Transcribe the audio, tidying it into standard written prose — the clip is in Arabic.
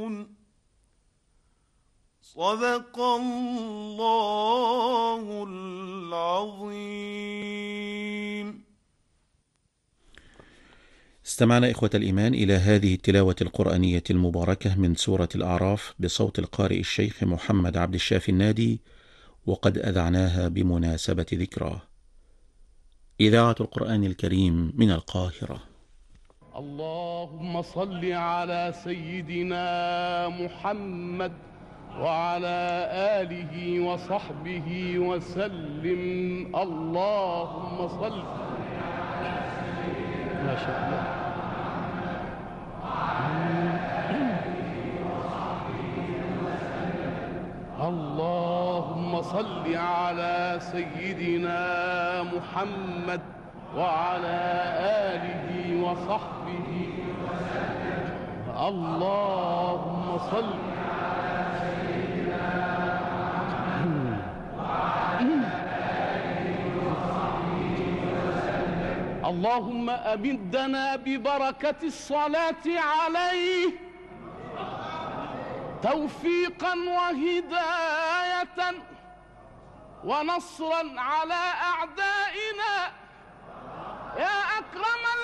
صدق الله العظيم. استمعنا إخوة الإيمان إلى هذه التلاوة القرآنية المباركة من سورة الأعراف بصوت القارئ الشيخ محمد عبد الشافي النادي، وقد أذعناها بمناسبة ذكراه. إذاعة القرآن الكريم من القاهرة. اللهم صل على سيدنا محمد وعلى آله وصحبه وسلم. اللهم صل ما شاء الله. اللهم صل على سيدنا محمد وعلى آله وصحبه وسلم. اللهم صل على سيدنا محمد وعلى آله وصحبه وسلم. اللهم أمدنا ببركة الصلاة عليه توفيقا وهداية ونصرا على أعدائنا يا أكرم